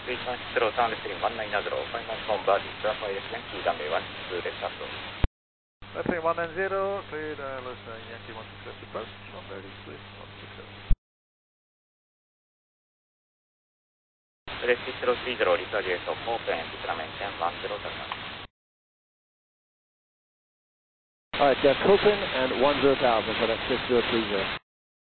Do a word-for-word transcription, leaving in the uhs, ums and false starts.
スイートゼロさんレスリングワンナインゼロ、ファイナルコンバーディス、ラファイですね、キーダンベイワンツーです、アップ。 Let's say one nine zero, cleared Alice Yankee one six seven approach, one thirty, Swiss one six seven. レスゼロスリーゼロ、リサージエート、オープン、リクラメンテンワンゼロゼロ。 Alright, Jeff, open and one zero thousand for that six zero three zero.